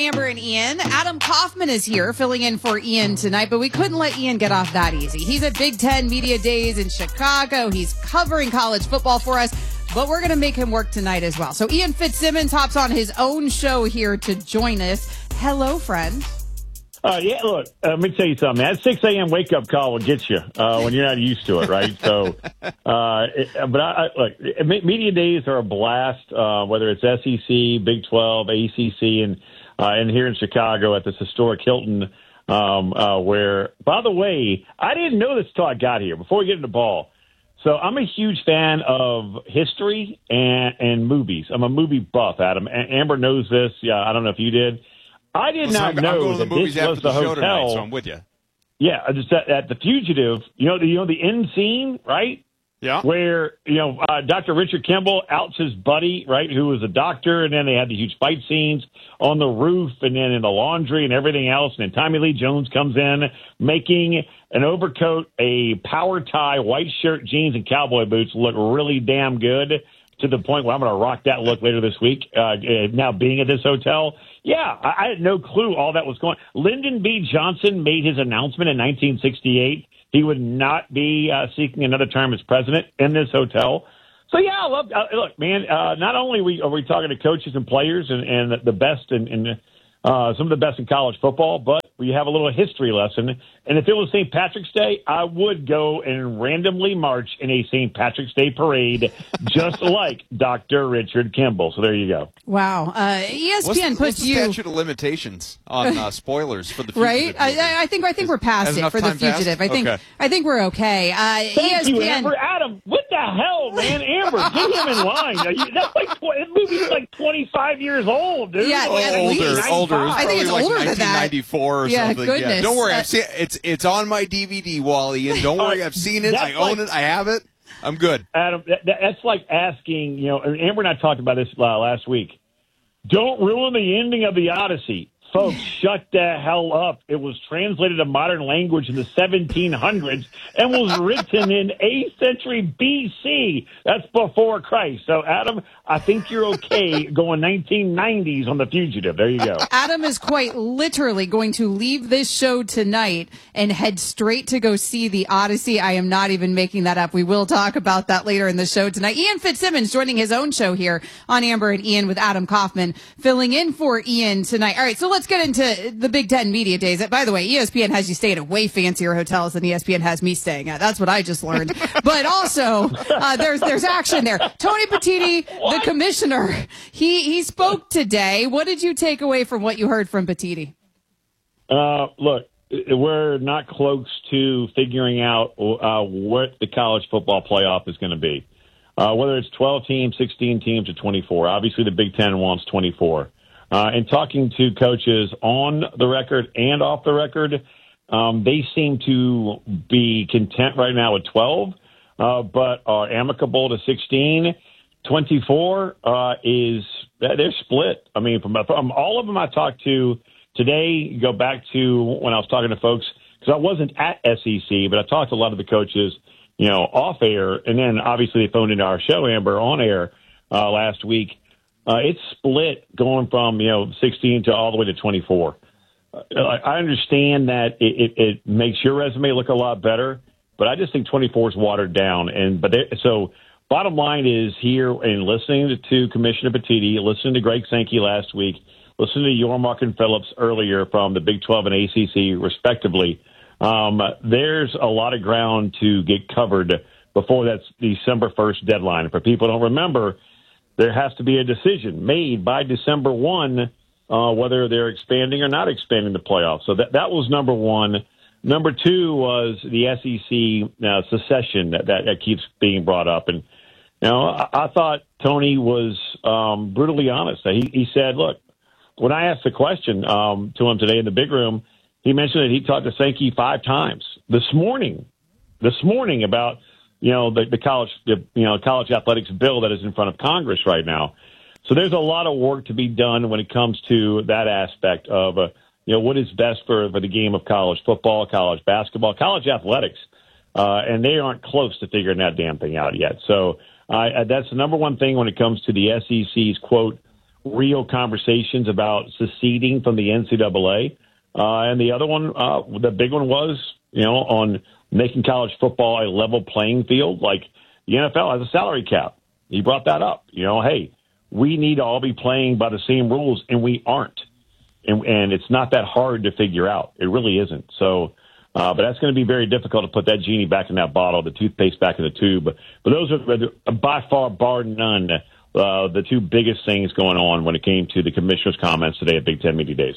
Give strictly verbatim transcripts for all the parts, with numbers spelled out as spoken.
Amber and Ian. Adam Kaufman is here filling in for Ian tonight, but we couldn't let Ian get off that easy. He's at Big Ten Media Days in Chicago. He's covering college football for us, but we're going to make him work tonight as well. So Ian Fitzsimmons hops on his own show here to join us. Hello, friend. Uh, yeah, look, uh, let me tell you something. That six a.m. wake-up call will get you uh, when you're not used to it, right? So, uh, it, but I, I, look, media days are a blast, uh, whether it's S E C, Big twelve, A C C, and uh, and here in Chicago at this historic Hilton, um, uh, where, by the way, I didn't know this until I got here, before we get into the ball. So I'm a huge fan of history and, and movies. I'm a movie buff, Adam. Amber knows this. Yeah, I don't know if you did. I did well, not so know I'm going to that the movies this after was the, the show hotel. Tonight, so I'm with you. Yeah, just at, at the Fugitive. You know, the, you know the end scene, right? Yeah. Where you know uh, Doctor Richard Kimball outs his buddy, right, who was a doctor, and then they had the huge fight scenes on the roof, and then in the laundry and everything else. And then Tommy Lee Jones comes in, making an overcoat, a power tie, white shirt, jeans, and cowboy boots look really damn good. To the point where I'm going to rock that look later this week. Uh, now being at this hotel, yeah, I, I had no clue all that was going. Lyndon B. Johnson made his announcement in nineteen sixty-eight. He would not be uh, seeking another term as president in this hotel. So yeah, I love. Uh, look, man. Uh, not only are we, are we talking to coaches and players and, and the best in, in uh, some of the best in college football, but we have a little history lesson. And if it was Saint Patrick's Day, I would go and randomly march in a Saint Patrick's Day parade, just like Doctor Richard Kimball. So there you go. Wow. Uh, E S P N what's, puts what's the you statute of limitations on uh, spoilers for the Fugitive right. I, I think I think Is, we're past it for the Fugitive. Passed? I think okay. I think we're okay. Uh, Thank E S P N. you, Amber. Adam, what the hell, man? Amber, get him in line. That's like this movie's like twenty-five years old, dude. Yeah, Oh, at older, least. older. It's I think it's probably older like than that. nineteen ninety-four or Yeah, something. goodness. Yeah. Don't worry, Uh, I've seen it's it's on my D V D wall, Ian. Don't worry, I've seen it. I own like, it. I have it. I'm good. Adam, that, that's like asking, you know, Amber and I talked about this uh, last week. Don't ruin the ending of the Odyssey. Folks, shut the hell up. It was translated to modern language in the seventeen hundreds and was written in eighth century B C. That's before Christ. So, Adam, I think you're okay going nineteen nineties on The Fugitive. There you go. Adam is quite literally going to leave this show tonight and head straight to go see the Odyssey. I am not even making that up. We will talk about that later in the show tonight. Ian Fitzsimmons joining his own show here on Amber and Ian with Adam Kaufman filling in for Ian tonight. All right, so let's get into the Big Ten Media Days. By the way, E S P N has you stay at way fancier hotels than E S P N has me staying at. That's what I just learned. But also, uh, there's there's action there. Tony Petitti, the commissioner, he he spoke today. What did you take away from what you heard from Petitti? Uh, look, we're not close to figuring out uh, what the college football playoff is going to be. Uh, whether it's twelve teams, sixteen teams, or twenty-four. Obviously, the Big Ten wants twenty-four. Uh, and talking to coaches on the record and off the record, um, they seem to be content right now with twelve, uh, but are amicable to sixteen. twenty-four uh, is they're split. I mean, from, from all of them I talked to today, you go back to when I was talking to folks, because I wasn't at S E C, but I talked to a lot of the coaches, you know, off air, and then obviously they phoned into our show, Amber, on air uh, last week. Uh, it's split going from, you know, sixteen to all the way to twenty-four. Uh, I understand that it, it, it makes your resume look a lot better, but I just think twenty-four is watered down. And but they, so bottom line is here and listening to, to Commissioner Petitti, listening to Greg Sankey last week, listening to Yormark and Phillips earlier from the Big twelve and A C C respectively, um, there's a lot of ground to get covered before that December first deadline. For people who don't remember, there has to be a decision made by December first uh, whether they're expanding or not expanding the playoffs. So that, that was number one. Number two was the S E C uh, secession that, that, that keeps being brought up. And, you know, I, I thought Tony was um, brutally honest. He, he said, look, when I asked the question um, to him today in the big room, he mentioned that he talked to Sankey five times this morning, this morning about, you know, the, the college, the, you know, college athletics bill that is in front of Congress right now. So there's a lot of work to be done when it comes to that aspect of, uh, you know, what is best for, for the game of college football, college basketball, college athletics. Uh, and they aren't close to figuring that damn thing out yet. So uh, that's the number one thing when it comes to the S E C's, quote, real conversations about seceding from the N C double A. Uh, and the other one, uh, the big one was, you know, on making college football a level playing field. Like the N F L has a salary cap. He brought that up. You know, hey, we need to all be playing by the same rules, and we aren't. And, and it's not that hard to figure out. It really isn't. So, uh, but that's going to be very difficult to put that genie back in that bottle, the toothpaste back in the tube. But, but those are by far, bar none, uh, the two biggest things going on when it came to the commissioner's comments today at Big Ten Media Days.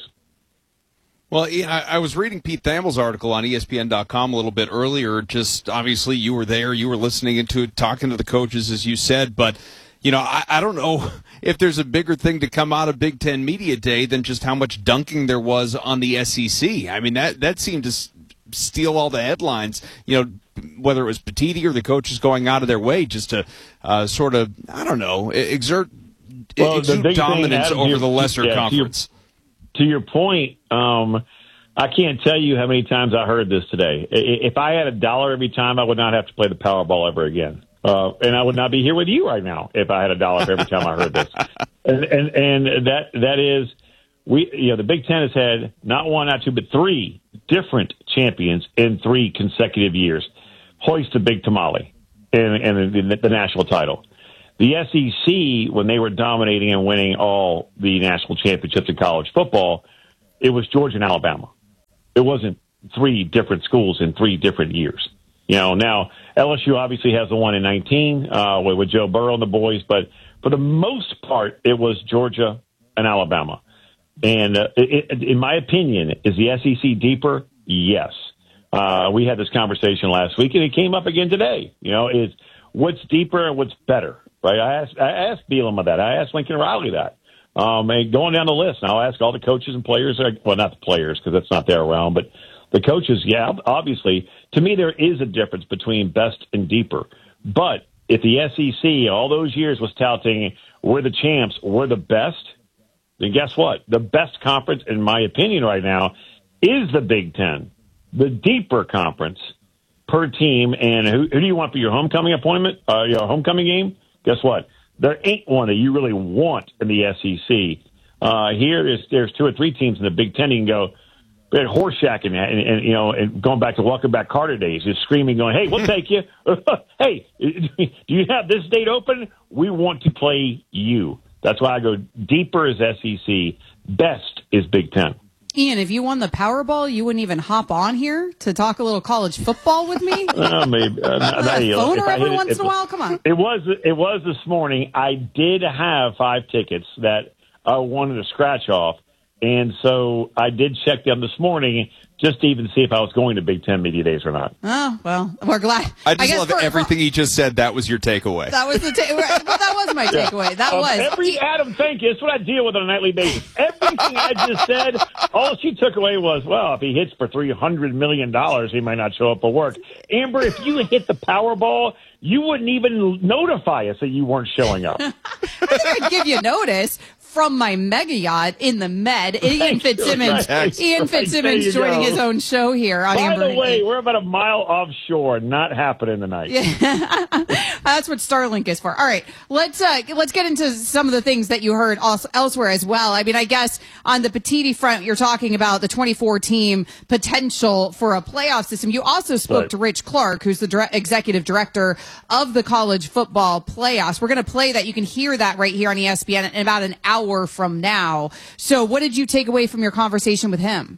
Well, I was reading Pete Thamel's article on E S P N dot com a little bit earlier. Just obviously you were there, you were listening into it, talking to the coaches, as you said. But, you know, I, I don't know if there's a bigger thing to come out of Big Ten Media Day than just how much dunking there was on the S E C. I mean, that, that seemed to s- steal all the headlines, you know, whether it was Petitti or the coaches going out of their way just to uh, sort of, I don't know, exert, well, exert dominance thing, over your, the lesser yeah, conference. To your, to your point, um, I can't tell you how many times I heard this today. If I had a dollar every time, I would not have to play the Powerball ever again. Uh, and I would not be here with you right now if I had a dollar for every time I heard this. And, and, and that, that is, we, you know, the Big Ten has had not one, not two, but three different champions in three consecutive years. Hoist the big tamale and, and the, the national title. The S E C, when they were dominating and winning all the national championships in college football, it was Georgia and Alabama. It wasn't three different schools in three different years. You know, now L S U obviously has the one in nineteen uh, with, with Joe Burrow and the boys, but for the most part, it was Georgia and Alabama. And uh, it, it, in my opinion, is the S E C deeper? Yes. Uh, we had this conversation last week, and it came up again today. You know, is what's deeper and what's better, right? I asked, I asked Bielema that. I asked Lincoln Riley that. Um, and going down the list, and I'll ask all the coaches and players, well, not the players because that's not their realm, but the coaches, yeah, obviously. To me, there is a difference between best and deeper. But if the S E C all those years was touting, we're the champs, we're the best, then guess what? The best conference, in my opinion right now, is the Big Ten, the deeper conference per team. And who, who do you want for your homecoming appointment, uh, your homecoming game? Guess what? There ain't one that you really want in the S E C. Uh, here is there's two or three teams in the Big Ten. You can go horseshacking and, and, and you know, and going back to Welcome Back Carter days, just screaming, going, "Hey, we'll take you. Hey, do you have this date open? We want to play you." That's why I go deeper is S E C, best is Big Ten. Ian, if you won the Powerball, you wouldn't even hop on here to talk a little college football with me? uh, maybe. Uh, uh, you know, phoner every it, once it, in a while? Come on. It was, it was this morning. I did have five tickets that I wanted to scratch off. And so I did check them this morning just to even see if I was going to Big Ten Media Days or not. Oh, well, we're glad. I just I love for, everything he just said. That was your takeaway. That was the ta- well, that was my takeaway. That um, was. Every Adam, thank you. That's what I deal with on a nightly basis. Everything I just said, all she took away was, well, if he hits for three hundred million dollars, he might not show up for work. Amber, if you hit the Powerball, you wouldn't even notify us that you weren't showing up. I think I'd give you notice from my mega yacht in the Med. Ian Fitzsimmons. Right. Ian Fitzsimmons joining go. his own show here on By Amber. the way, we're about a mile offshore. Not happening tonight. Yeah. That's what Starlink is for. All right, let's uh, let's get into some of the things that you heard also elsewhere as well. I mean, I guess on the Petitti front, you're talking about the twenty-four team potential for a playoff system. You also spoke right. to Rich Clark, who's the dire- executive director of the college football playoffs. We're going to play that. You can hear that right here on E S P N in about an hour from now. So what did you take away from your conversation with him?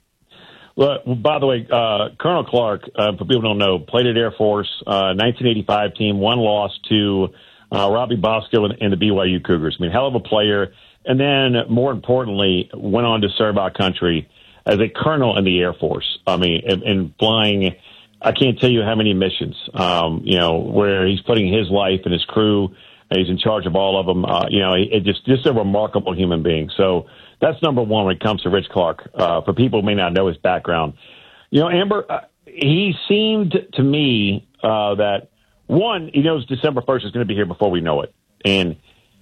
Well, by the way, uh, Colonel Clark, uh, for people who don't know, played at Air Force, uh, nineteen eighty-five team, one loss to uh, Robbie Bosco and, and the B Y U Cougars. I mean, hell of a player. And then, more importantly, went on to serve our country as a colonel in the Air Force. I mean, and, and flying, I can't tell you how many missions, um, you know, where he's putting his life and his crew. He's in charge of all of them. Uh, you know, it just just a remarkable human being. So that's number one when it comes to Rich Clark. Uh, for people who may not know his background, you know, Amber, uh, he seemed to me uh, that one, he knows December first is going to be here before we know it, and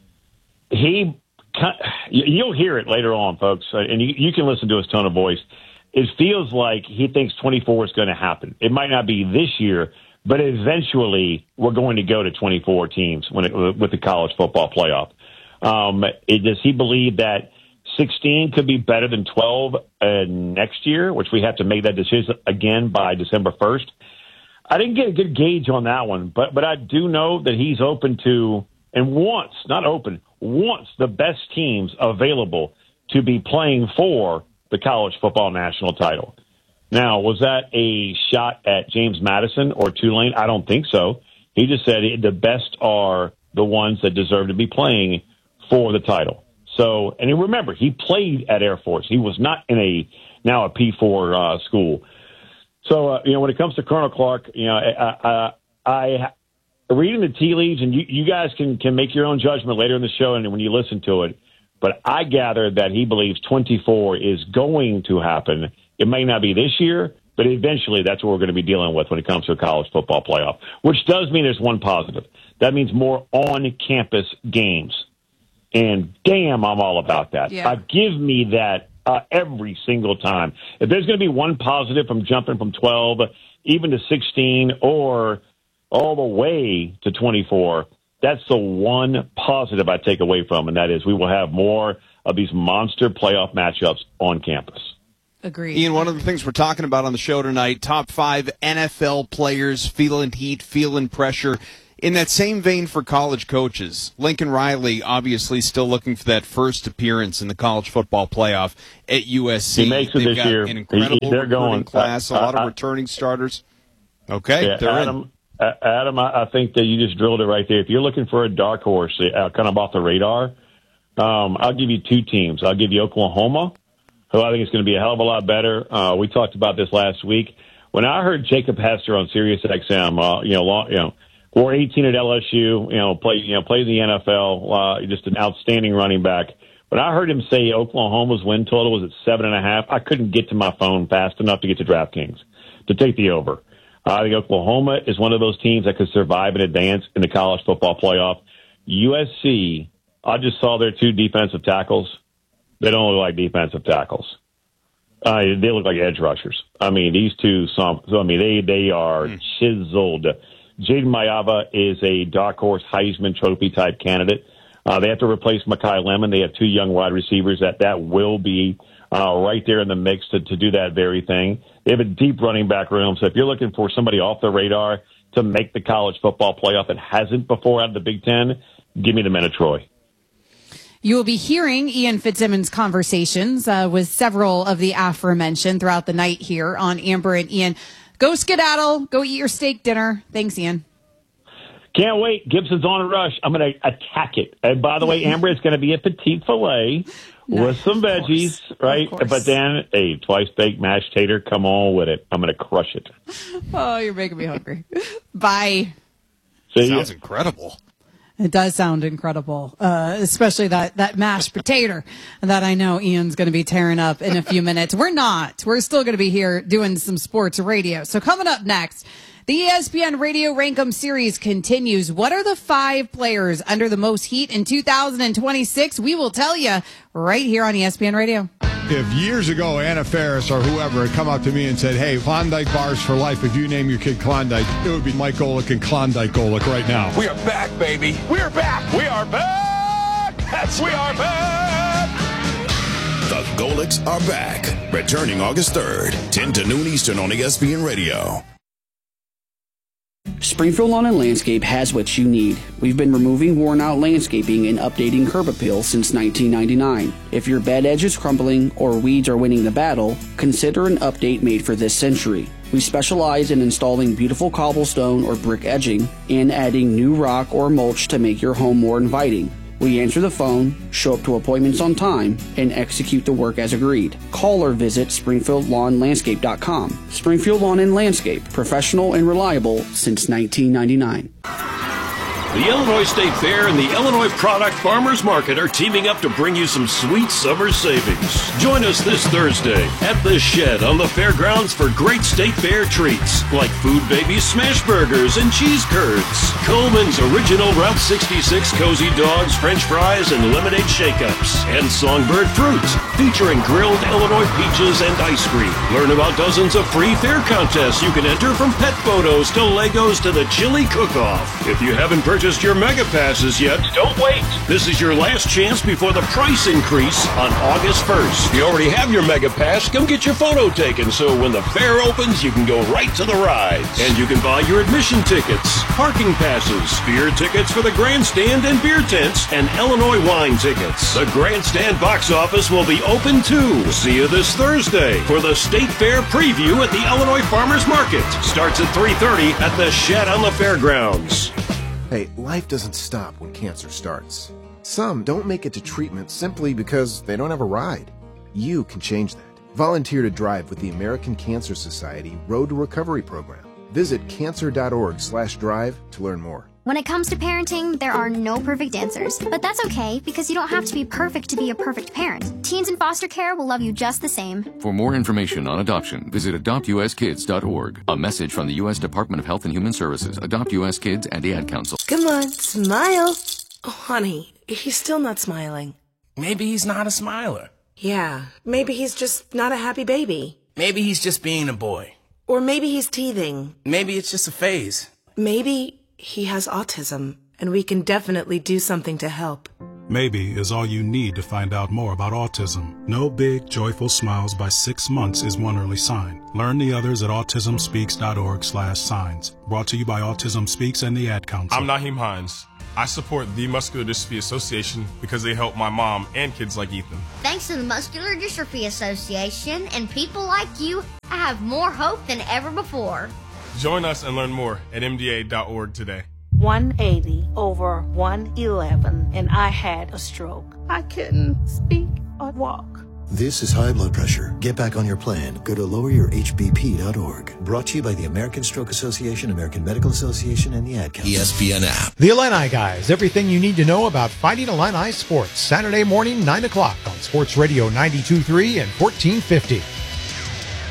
he, you'll hear it later on, folks, and you, you can listen to his tone of voice. It feels like he thinks twenty-four is going to happen. It might not be this year, but eventually we're going to go to twenty-four teams when it, with the college football playoff. Um, it, does he believe that sixteen could be better than twelve uh, next year, which we have to make that decision again by December first? I didn't get a good gauge on that one, but but I do know that he's open to and wants, not open, wants the best teams available to be playing for the college football national title. Now, was that a shot at James Madison or Tulane? I don't think so. He just said the best are the ones that deserve to be playing for the title. So, and remember, he played at Air Force. He was not in a now a P four uh, school. So, uh, you know, when it comes to Colonel Clark, you know, I, I, I reading the tea leaves, and you, you guys can, can make your own judgment later in the show and when you listen to it. But I gather that he believes twenty-four is going to happen. It may not be this year, but eventually that's what we're going to be dealing with when it comes to a college football playoff, which does mean there's one positive. That means more on-campus games. And damn, I'm all about that. Yeah. Uh, give me that uh, every single time. If there's going to be one positive from jumping from twelve, even to sixteen, or all the way to twenty-four, that's the one positive I take away from, and that is we will have more of these monster playoff matchups on campus. Agreed. Ian, one of the things we're talking about on the show tonight, top five N F L players feeling heat, feeling pressure. In that same vein for college coaches, Lincoln Riley obviously still looking for that first appearance in the college football playoff at U S C. He makes it They've this got year. An incredible He, they're recruiting going class, uh, a lot uh, of returning starters. Okay, yeah, they're Adam, in. Uh, Adam, I, I think that you just drilled it right there. If you're looking for a dark horse, uh, kind of off the radar, um, I'll give you two teams. I'll give you Oklahoma, who I think is going to be a hell of a lot better. Uh, we talked about this last week. When I heard Jacob Hester on Sirius X M, uh, you know, long, you know, wore eighteen at L S U, you know, play, you know, played in the N F L, uh, just an outstanding running back. When I heard him say Oklahoma's win total was at seven and a half, I couldn't get to my phone fast enough to get to DraftKings to take the over. Uh, I think Oklahoma is one of those teams that could survive and advance in the college football playoff. U S C, I just saw their two defensive tackles. They don't look like defensive tackles. Uh, they look like edge rushers. I mean, these two, some, so I mean, they, they are mm. chiseled. Jaden Mayava is a dark horse Heisman Trophy type candidate. Uh, they have to replace Mekhi Lemon. They have two young wide receivers that that will be uh, right there in the mix to, to do that very thing. They have a deep running back room. So if you're looking for somebody off the radar to make the college football playoff that hasn't before out of the Big Ten, give me the men of Troy. You will be hearing Ian Fitzsimmons' conversations uh, with several of the aforementioned throughout the night here on Amber and Ian. Go skedaddle. Go eat your steak dinner. Thanks, Ian. Can't wait. Gibson's on a rush. I'm going to attack it. And by the way, Amber, it's going to be a petite filet nice, with some veggies, right? But then a twice baked mashed tater. Come on with it. I'm going to crush it. Oh, you're making me hungry. Bye. See Sounds ya. incredible. It does sound incredible, uh, especially that, that mashed potato that I know Ian's going to be tearing up in a few minutes. We're not. We're still going to be here doing some sports radio. So coming up next, the E S P N Radio Rankum series continues. What are the five players under the most heat in two thousand twenty-six? We will tell you right here on E S P N Radio. If years ago Anna Faris or whoever had come up to me and said, hey, Klondike bars for life, if you name your kid Klondike, it would be Mike Golick and Klondike Golick right now. We are back, baby. We are back. We are back. That's we are back. The Golicks are back. Returning August third, ten to noon Eastern on E S P N Radio. Springfield Lawn and Landscape has what you need. We've been removing worn-out landscaping and updating curb appeal since nineteen ninety-nine. If your bed edge is crumbling or weeds are winning the battle, consider an update made for this century. We specialize in installing beautiful cobblestone or brick edging and adding new rock or mulch to make your home more inviting. We answer the phone, show up to appointments on time, and execute the work as agreed. Call or visit Springfield Lawn Landscape dot com. Springfield Lawn and Landscape, professional and reliable since nineteen ninety-nine. The Illinois State Fair and the Illinois Product Farmers Market are teaming up to bring you some sweet summer savings. Join us this Thursday at The Shed on the fairgrounds for great State Fair treats like Food Babies smash burgers and cheese curds, Coleman's original Route sixty-six cozy dogs, french fries, and lemonade shake-ups, and Songbird Fruit featuring grilled Illinois peaches and ice cream. Learn about dozens of free fair contests you can enter, from pet photos to Legos to the chili cook-off. If you haven't purchased purchased your Mega Passes yet, don't wait. This is your last chance before the price increase on August first. If you already have your Mega Pass, come get your photo taken so when the fair opens, you can go right to the rides. And you can buy your admission tickets, parking passes, beer tickets for the grandstand and beer tents, and Illinois wine tickets. The grandstand box office will be open too. See you this Thursday for the State Fair preview at the Illinois Farmers Market. Starts at three thirty at the Shed on the Fairgrounds. Hey, life doesn't stop when cancer starts. Some don't make it to treatment simply because they don't have a ride. You can change that. Volunteer to drive with the American Cancer Society Road to Recovery program. Visit cancer.org slash drive to learn more. When it comes to parenting, there are no perfect answers. But that's okay, because you don't have to be perfect to be a perfect parent. Teens in foster care will love you just the same. For more information on adoption, visit adopt u s kids dot org. A message from the U S Department of Health and Human Services, Adopt U S Kids, and the Ad Council. Come on, smile. Oh, honey, he's still not smiling. Maybe he's not a smiler. Yeah, maybe he's just not a happy baby. Maybe he's just being a boy. Or maybe he's teething. Maybe it's just a phase. Maybe he has autism, and we can definitely do something to help. Maybe is all you need to find out more about autism. No big, joyful smiles by six months is one early sign. Learn the others at autism speaks dot org slash signs. Brought to you by Autism Speaks and the Ad Council. I'm Naheem Hines. I support the Muscular Dystrophy Association because they help my mom and kids like Ethan. Thanks to the Muscular Dystrophy Association and people like you, I have more hope than ever before. Join us and learn more at m d a dot org today. one eighty over one eleven, and I had a stroke. I couldn't speak or walk. This is high blood pressure. Get back on your plan. Go to lower your h b p dot org. Brought to you by the American Stroke Association, American Medical Association, and the Ad Council. E S P N app. The Illini Guys. Everything you need to know about Fighting Illini sports. Saturday morning, nine o'clock on Sports Radio ninety-two point three and fourteen fifty.